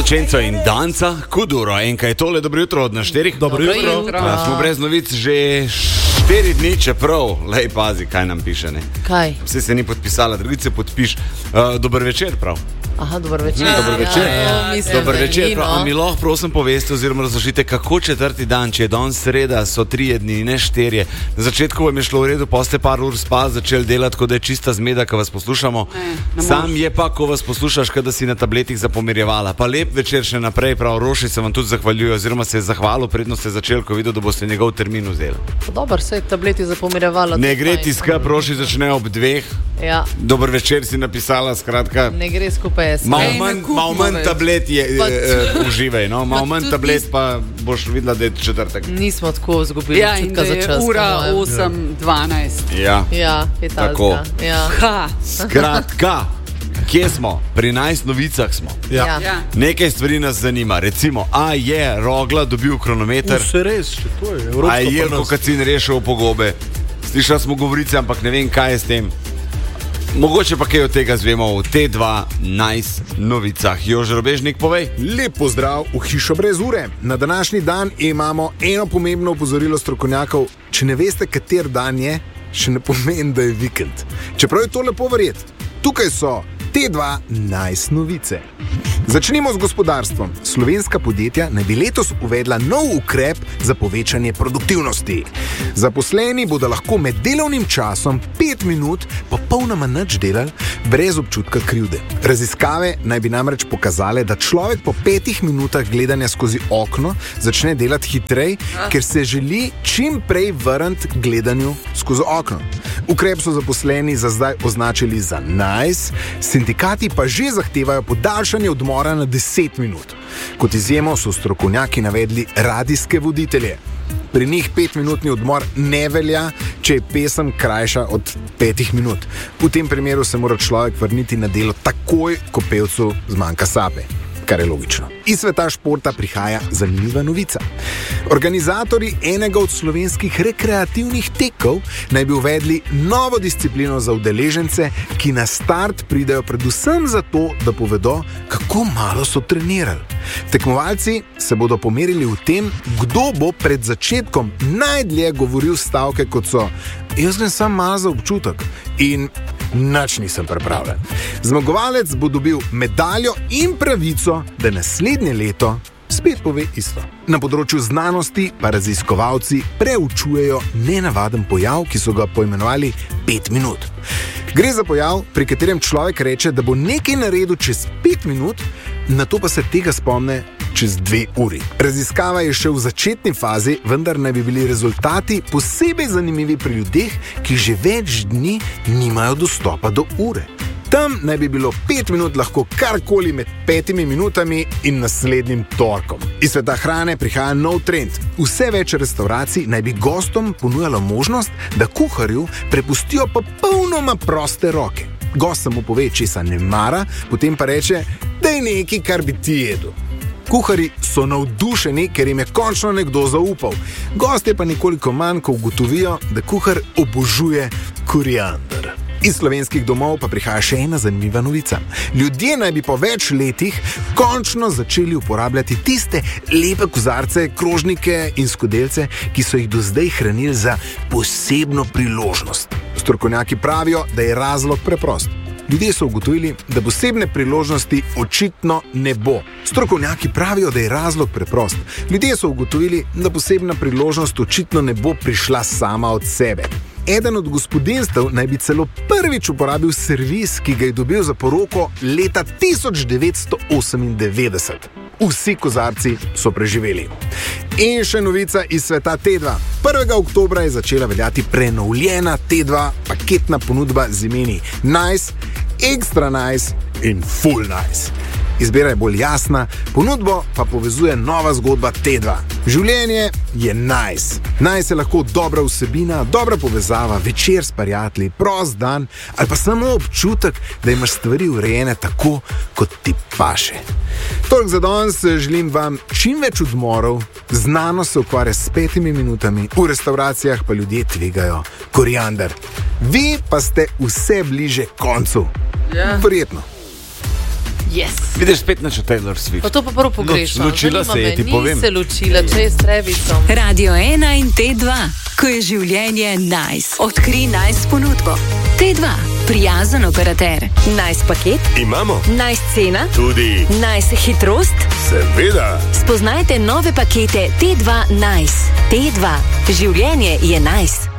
Nočenco in danca, Kuduro. Enka je tole, dobro jutro od našterih. Dobro jutro. Smo brez novic že 4 dni, čeprav, lej pazi, kaj nam piše, ne? Kaj? Vse se ni podpisala, drugič se podpiš. Dober večer, prav. Aha, dober večer. Dober večer. Dober večer, prav. A mi lahko prosim poveste oziroma razložite, kako četrti dan, če je danes sreda, so 3 dni, ne 4. Na začetku vam je šlo v redu, pa ste par ur spati, začeli delati, ko da je čista zmeda, ko vas poslušamo. Sam je pa, ko vas poslušaš, kada si na tabletih zapomirjevala. Pa lep večer še naprej, prav. Roši se vam tudi zahvaljuje, oziroma se je zahvalil, predno ste začeli, ko videl, da boste njegov termin vzeli. Dobar, se je tableti zapomirjevala. Ne gre ti skrb, Roši začne ob 2. Ja. Dober večer si napisala, skratka. Ne gre skupaj. Malo manj tablet je, uživaj, no? Malo manj tablet, pa boš videla, da je četrtek. Nismo tako izgubili čutka za čas. Ja, in ura 8:12. Ja, je tako. Ja. Skratka, kje smo? Pri novicah smo. Ja. Nekaj stvari nas zanima. Recimo, a je Rogla dobil kronometer? Vse res, še to je. Evropsko a je Jelko Kacin rešil pogobe? Slišali smo govorice, ampak ne vem, kaj je s tem. Mogoče pa kaj od tega zvemo v T2 novicah. Jože Robežnik, povej. Lep pozdrav v hišo brez ure. Na današnji dan imamo eno pomembno opozorilo strokovnjakov. Če ne veste, kater dan je, še ne pomeni, da je vikend. Čeprav je to lepo verjeti. Tukaj so T2 novice. Začnimo z gospodarstvom. Slovenska podjetja naj bi letos uvedla nov ukrep za povečanje produktivnosti. Zaposleni bodo lahko med delovnim časom 5 minut popolnoma nič delali, brez občutka krivde. Raziskave naj bi namreč pokazale, da človek po 5 minutah gledanja skozi okno začne delati hitrej, ker se želi čim prej vrniti k gledanju skozi okno. Ukrep so zaposleni za zdaj označili za nice, sindikati pa že zahtevajo podaljšanje odmora na 10 minut. Kot izjemo so strokovnjaki navedli radijske voditelje. Pri njih 5-minutni odmor ne velja, če je pesem krajša od 5 minut. V tem primeru se mora človek vrniti na delo takoj, ko pevcu zmanjka sape. Kar je logično. Iz sveta športa prihaja zanimiva novica. Organizatorji enega od slovenskih rekreativnih tekov naj bi uvedli novo disciplino za udeležence, ki na start pridejo predvsem zato, da povedo, kako malo so trenirali. Tekmovalci se bodo pomerili v tem, kdo bo pred začetkom najdlje govoril stavke, kot so: jaz grem sam malo za občutek in nič nisem pripravljen. Zmagovalec bo dobil medaljo in pravico, da naslednje leto spet pove isto. Na področju znanosti pa raziskovalci preučujejo nenavaden pojav, ki so ga poimenovali 5 minut. Gre za pojav, pri katerem človek reče, da bo nekaj naredil čez 5 minut, nato pa se tega spomne čez 2 uri. Raziskava je še v začetni fazi, vendar naj bi bili rezultati posebej zanimivi pri ljudeh, ki že več dni nimajo dostopa do ure. Tam naj bi bilo 5 minut lahko karkoli med 5 minutami in naslednjim torkom. Iz sveta hrane prihaja nov trend. Vse več restavracij naj bi gostom ponujalo možnost, da kuharju prepustijo popolnoma proste roke. Gost samo pove, česa ne mara, potem pa reče, da je nekaj, kar bi ti jedel. Kuharji so navdušeni, ker jim je končno nekdo zaupal. Gostje pa nekoliko manj, ko ugotovijo, da kuhar obožuje koriander. Iz slovenskih domov pa prihaja še ena zanimiva novica. Ljudje naj bi po več letih končno začeli uporabljati tiste lepe kozarce, krožnike in skodelce, ki so jih do zdaj hranili za posebno priložnost. Strokovnjaki pravijo, da je razlog preprost. Ljudje so ugotovili, da posebne priložnosti očitno ne bo. Strokovnjaki pravijo, da je razlog preprost. Ljudje so ugotovili, da posebna priložnost očitno ne bo prišla sama od sebe. Eden od gospodinjstev naj bi celo prvič uporabil servis, ki ga je dobil za poroko leta 1998. Vsi kozarci so preživeli. In še novica iz sveta T2. 1. oktobra je začela veljati prenovljena T2 paketna ponudba z imeni Nice, Extra Nice in Full Nice. Izbira je bolj jasna, ponudbo pa povezuje nova zgodba T2. Življenje je nice. Nice je lahko dobra vsebina, dobra povezava, večer s prijatelji, prost dan ali pa samo občutek, da imaš stvari urejene tako, kot ti paše. Toliko za danes, želim vam čim več odmorov, znanost se ukvarja s 5 minutami, v restauracijah pa ljudje tvegajo koriander. Vi pa ste vse bliže koncu. Verjetno. Yes. Vidiš spet načo Taylor Swift. Pa to pa prvo pogrešam. Ločila se je, ti povem. Ni se ločila, če je s Travisom. Radio 1 in T2, ko je življenje nice. Odkri nice ponudbo. T2, prijazen operater. Nice paket? Imamo. Nice cena? Tudi. Nice hitrost? Seveda. Spoznajte nove pakete T2 Nice. T2, življenje je nice.